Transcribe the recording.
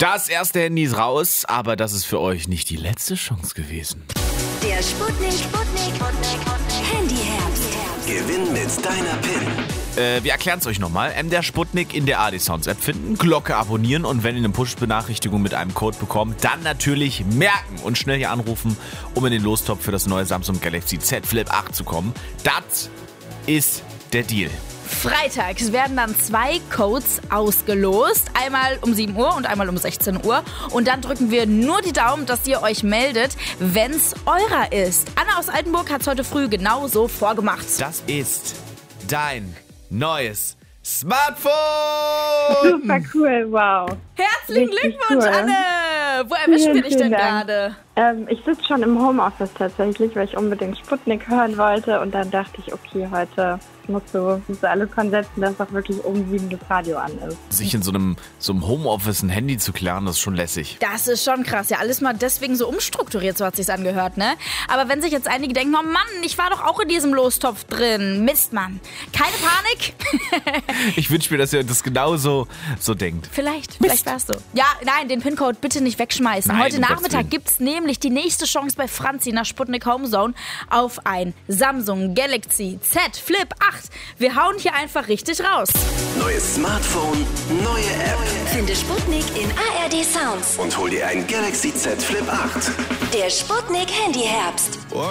Das erste Handy ist raus, aber das ist für euch nicht die letzte Chance gewesen. Der Sputnik Handyherbst. Gewinn mit deiner PIN. Wir erklären es euch nochmal. MDR Sputnik in der AD Sounds App finden, Glocke abonnieren und wenn ihr eine Push-Benachrichtigung mit einem Code bekommt, dann natürlich merken und schnell hier anrufen, um in den Lostopf für das neue Samsung Galaxy Z Flip 8 zu kommen. Das ist der Deal. Freitags werden dann 2 Codes ausgelost. Einmal um 7 Uhr und einmal um 16 Uhr. Und dann drücken wir nur die Daumen, dass ihr euch meldet, wenn's eurer ist. Anna aus Altenburg hat's heute früh genau so vorgemacht. Das ist dein neues Smartphone! Super cool, wow. Herzlichen Richtig Glückwunsch, cool. Anne! Wo erwischen wir dich denn Vielen Dank. gerade? Ich sitze schon im Homeoffice tatsächlich, weil ich unbedingt Sputnik hören wollte. Und dann dachte ich, okay, heute musst du alles dran setzen, dass auch wirklich um 7 das Radio an ist. Sich in so einem Homeoffice ein Handy zu klären, das ist schon lässig. Das ist schon krass. Ja, alles mal deswegen so umstrukturiert, so hat sich's angehört, ne? Aber wenn sich jetzt einige denken, oh Mann, ich war doch auch in diesem Lostopf drin. Mist, Mann. Keine Panik. Ich wünsche mir, dass ihr das genauso so denkt. Vielleicht wär's so. Ja, nein, den PIN-Code bitte nicht wegschmeißen. Nein, Heute um Gottes Nachmittag Willen. gibt's nämlich die nächste Chance bei Franzi nach Sputnik Homezone auf ein Samsung Galaxy Z Flip 8. Wir hauen hier einfach richtig raus. Neues Smartphone, neue App. Finde Sputnik in ARD Sounds. Und hol dir ein Galaxy Z Flip 8. Der Sputnik Handyherbst.